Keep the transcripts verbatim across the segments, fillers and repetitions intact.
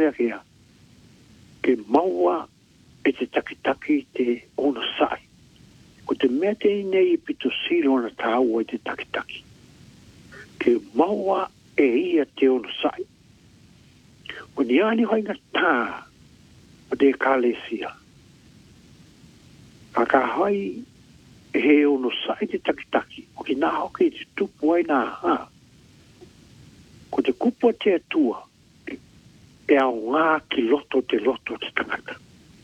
mea kia. Ke maua e te takitaki te ona sai. Ko te mea te nei i pito silo na tāua i te takitaki. Ke maua e ia te ona sai. Ko ni ani hoinga tā o te kālesia. Ka ka hai e he ono sai te takitaki. O ki nā hoki te tupu ai nā ha. Ko te kupo te atua e au ngā ki loto te loto te tangata.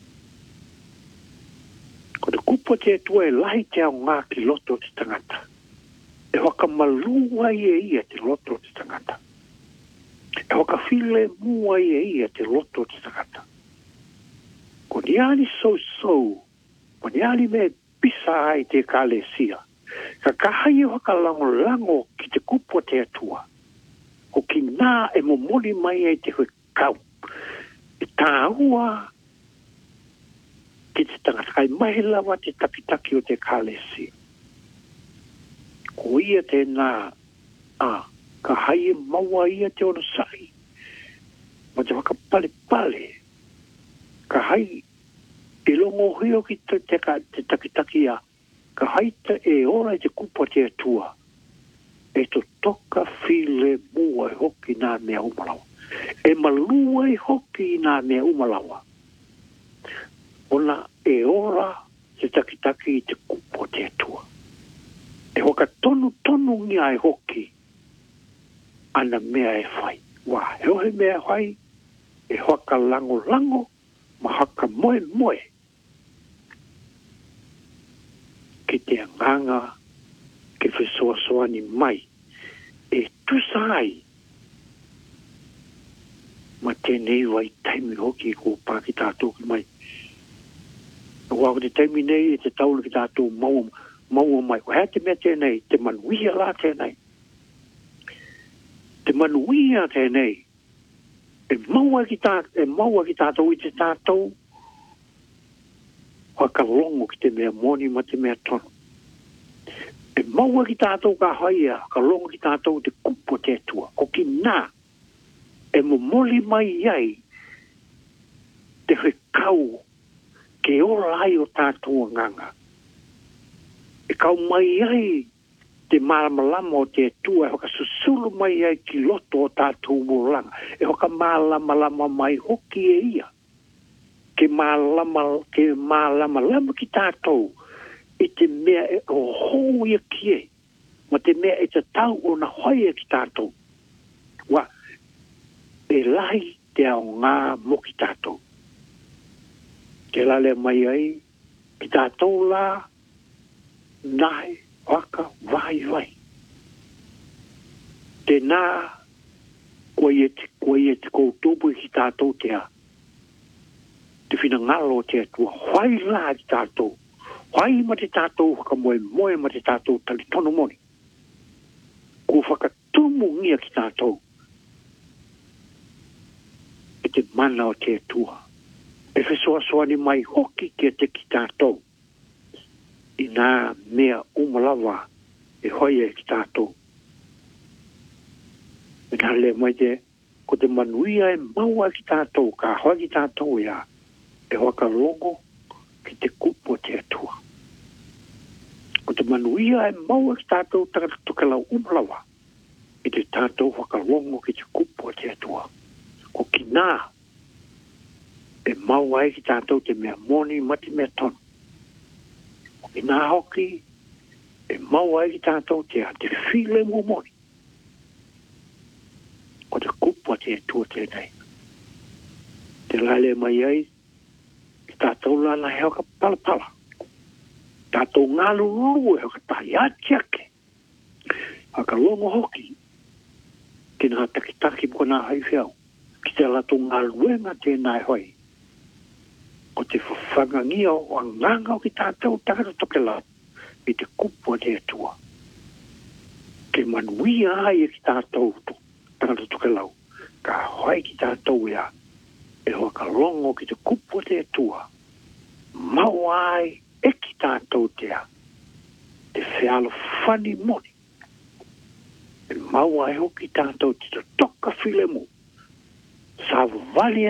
Ko te kupo te atua e lahi te au ngā ki loto te tangata. E waka malua i e ia te loto te tangata. E waka file mua i e ia te loto te tangata. Ko ni ani sou sou, ko ni ani me pisa ai te kālesia. Ka kahai e waka lango lango ki te kupo te atua. Ko ki nā e momoli mai ai te hui kau. E tā ua ki te tangata kai mahi lawa te takitaki o te kālesia. Ko ia te nā a ka hai e maua ia te ono sai. Ma te waka pale pale. Ka hai e longo hio ki te, te, te takitaki a. Ka hai te e ora i te kupo te atua. E to toka file mua e hoki nā mea umalawa. E malua e hoki nā mea umalawa. Ona e ora te takitaki i te kupo te atua. E hoka tonu tonu ngia e hoki. Ana mea e whai. Wa heo he mea whai. E hoka lango lango. Ma haka moe moe. Ki te anganga. Ke whesoa soani mai. E tusai. Ma tēnei wai taimi hoki ko pāki tātou ki mai. Wa ko te taimi nei e te taulu ki tātou maua, maua mai. Wa hea te mea tēnei. Te manuia la tēnei. Te manuia tēnei. E maua ki tātou, e maua ki tātou i te tātou. Wa ka longo ki te mea moni ma te mea tono. E maua ki tātou ka haia, ka longo ki tātou te kupo te atua. Ko ki nā, e mo moli mai iai, te hui kau, ke ora ai o tātou nganga. E kau mai iai, te malamalama o te atua, e hoka susulu mai iai ki loto o tātou moranga. E hoka malamalama mai hoki e ia. Ke malama, ke malamalama ki tātou, e te mea e o hou ia kie. Ma te mea e te tau o na hoia ki tātou. Wa, e lahi te ao ngā mo ki tātou. Ke lale mai ai, ki tātou la, nai, waka, vai, vai. Te nā, koe e te, koe e te koutupu ki tātou te a. Te whina ngalo te atua, whai la ki tātou. Whai ma te tātou whaka moe moe ma te tātou tali tono moni. Ko whakatumu ngia ki tātou. E te mana o te atua. E whesoa soani mai hoki ki te ki tātou. I nā mea umalawa e hoia ki tātou. E nā le mai te, ko te manuia e maua ki tātou, ka hoa ki tātou ia. E waka longo ki te kupo te atua. Ko te manuia e maua ki tātou tagata tukelau umalawa. I te tātou waka longo ki te kupo te atua. Ko ki nā, e maua e ki tātou te mea moni mati mea tono. Ko ki nā hoki, e maua e ki tātou te a te while mua moni. Ko te kupo te atua tēnei. Te lale mai ai, tātou lana heo ka palapala. Tātou ngālu ruru heo ka tahi atiake. Haka longo hoki. Kina ha takitaki mo nā hai whiau. Ki te lato ngāluenga tēnai hoi. Ko te whangangia o anganga o ki tātou takata toke lau. I te kupo te atua. Ke manuia ai e ki tātou takata toke lau. Ka hoi ki tātou ia. E hoa ka longo ki te kupo te atua. Mau ai e ki tātou tea. Te whialo whani moni. E mau ai hoki tātou te toka while mo. Sa vali